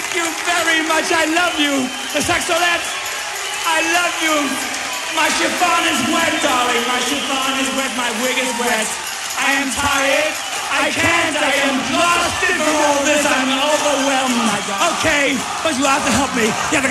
you very much. I love you. The saxolette, I love you. My chiffon is wet, darling. My chiffon is wet. My wig is wet. I am tired. I can't. I am exhausted from all this. I'm overwhelmed. Okay, but you have to help me. You have to